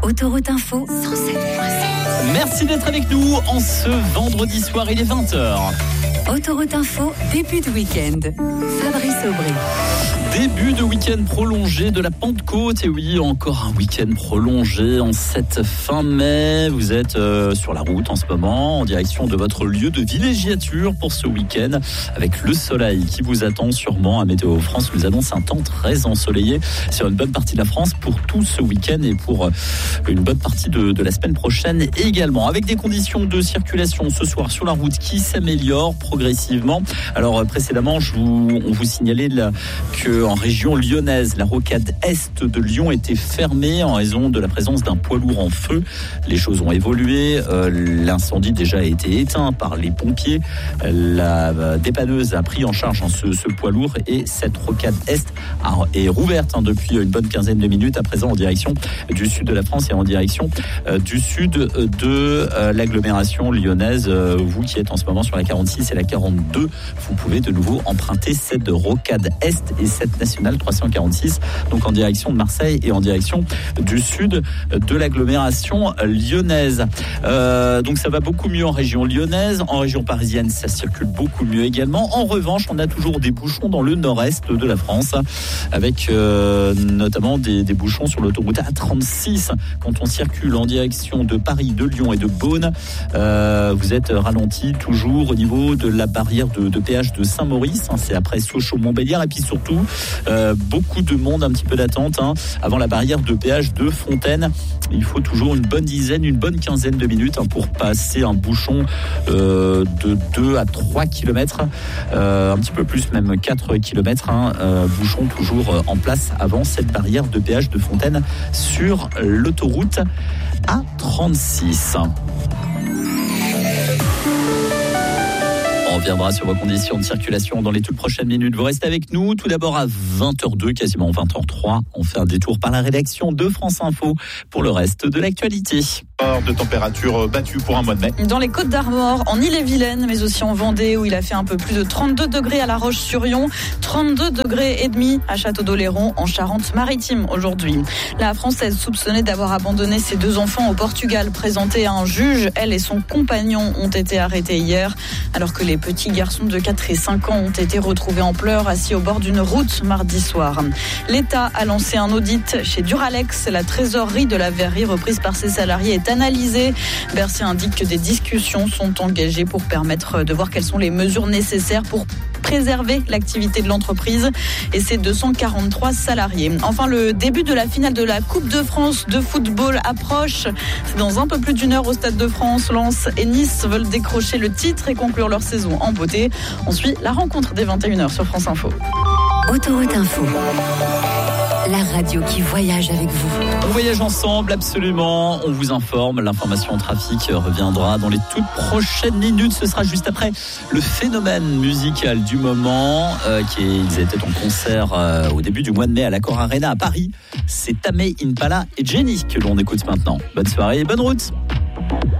Autoroute Info 107.7. Merci d'être avec nous en ce vendredi soir, il est 20h. Autoroute Info, début de week-end. Fabrice Aubry. Début de week-end prolongé de la Pentecôte. Et oui, encore un week-end prolongé en cette fin mai. Vous êtes sur la route en ce moment, en direction de votre lieu de villégiature pour ce week-end, avec le soleil qui vous attend sûrement. À Météo France nous annonce un temps très ensoleillé sur une bonne partie de la France pour tout ce week-end et pour une bonne partie de la semaine prochaine également. Avec des conditions de circulation ce soir sur la route qui s'améliorent progressivement. Alors précédemment, on vous signalait que en région lyonnaise, la rocade est de Lyon était fermée en raison de la présence d'un poids lourd en feu. Les choses ont évolué. L'incendie déjà a été éteint par les pompiers. La dépanneuse a pris en charge ce poids lourd et cette rocade est rouverte depuis une bonne quinzaine de minutes à présent en direction du sud de la France et en direction du sud de l'agglomération lyonnaise. Vous qui êtes en ce moment sur la 46 et la 42, vous pouvez de nouveau emprunter cette rocade est et cette nationale 346, donc en direction de Marseille et en direction du sud de l'agglomération lyonnaise. Donc ça va beaucoup mieux en région lyonnaise, en région parisienne ça circule beaucoup mieux également. En revanche, on a toujours des bouchons dans le nord-est de la France, avec notamment des bouchons sur l'autoroute A36 quand on circule en direction de Paris, de Lyon et de Beaune. Vous êtes ralenti toujours au niveau de la barrière de péage de Saint-Maurice, c'est après Sochaux-Montbéliard, et puis surtout beaucoup de monde, un petit peu d'attente avant la barrière de péage de Fontaine. Il faut toujours une bonne quinzaine de minutes pour passer un bouchon de 2 à 3 km, un petit peu plus, même 4 km, bouchon toujours en place avant cette barrière de péage de Fontaine sur l'autoroute A36. On reviendra sur vos conditions de circulation dans les toutes prochaines minutes. Vous restez avec nous. Tout d'abord à 20h02, quasiment 20h03. On fait un détour par la rédaction de France Info pour le reste de l'actualité. De température battue pour un mois de mai. Dans les Côtes d'Armor, en Ille-et-Vilaine, mais aussi en Vendée, où il a fait un peu plus de 32 degrés à La Roche-sur-Yon, 32 degrés et demi à Château-d'Oléron, en Charente-Maritime aujourd'hui. La Française soupçonnée d'avoir abandonné ses 2 enfants au Portugal, présentée à un juge, elle et son compagnon ont été arrêtés hier, alors que les petits garçons de 4 et 5 ans ont été retrouvés en pleurs, assis au bord d'une route mardi soir. L'État a lancé un audit chez Duralex. La trésorerie de la verrerie, reprise par ses salariés, est analysée. Bercy indique que des discussions sont engagées pour permettre de voir quelles sont les mesures nécessaires pour préserver l'activité de l'entreprise et ses 243 salariés. Enfin, le début de la finale de la Coupe de France de football approche. C'est dans un peu plus d'1 heure au Stade de France. Lens et Nice veulent décrocher le titre et conclure leur saison en beauté. On suit la rencontre dès 21h sur France Info. Autoroute Info, la radio qui voyage avec vous. On voyage ensemble, absolument. On vous informe. L'information trafic reviendra dans les toutes prochaines minutes. Ce sera juste après le phénomène musical du moment. Ils étaient en concert au début du mois de mai à l'Accor Arena à Paris. C'est Tame Impala et Jenny que l'on écoute maintenant. Bonne soirée et bonne route.